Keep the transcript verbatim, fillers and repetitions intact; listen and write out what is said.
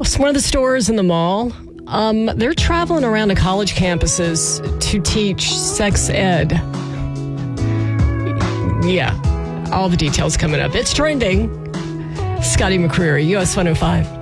It's one of the stores in the mall. Um, they're traveling around to college campuses to teach sex ed. Yeah, all the details coming up. It's trending. Scotty McCreery, U S one oh five.